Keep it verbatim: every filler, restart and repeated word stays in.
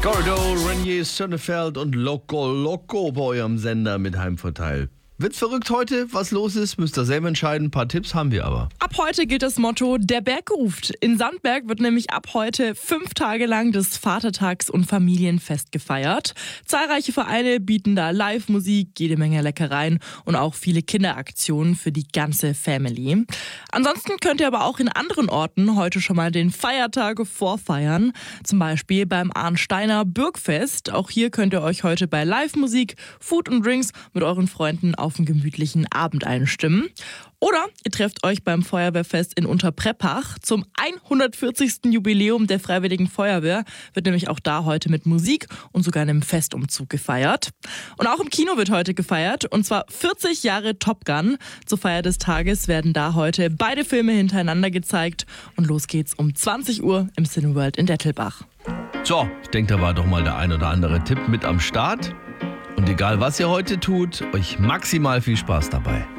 Corridor, Renier Sonnefeld und Loco Loco bei eurem Sender mit Heimvorteil. Wird's verrückt heute? Was los ist, müsst ihr selber entscheiden. Ein paar Tipps haben wir aber. Ab heute gilt das Motto, der Berg ruft. In Sandberg wird nämlich ab heute fünf Tage lang das Vatertags- und Familienfest gefeiert. Zahlreiche Vereine bieten da Live-Musik, jede Menge Leckereien und auch viele Kinderaktionen für die ganze Family. Ansonsten könnt ihr aber auch in anderen Orten heute schon mal den Feiertage vorfeiern. Zum Beispiel beim Arnsteiner Bürgfest. Auch hier könnt ihr euch heute bei Live-Musik, Food und Drinks mit euren Freunden auf einen gemütlichen Abend einstimmen. Oder ihr trefft euch beim Feuerwehrfest in Unterpreppach. Zum hundertvierzigsten Jubiläum der Freiwilligen Feuerwehr wird nämlich auch da heute mit Musik und sogar einem Festumzug gefeiert. Und auch im Kino wird heute gefeiert, und zwar vierzig Jahre Top Gun. Zur Feier des Tages werden da heute beide Filme hintereinander gezeigt. Und los geht's um zwanzig Uhr im Cineworld in Dettelbach. So, ich denke, da war doch mal der ein oder andere Tipp mit am Start. Und egal, was ihr heute tut, euch maximal viel Spaß dabei.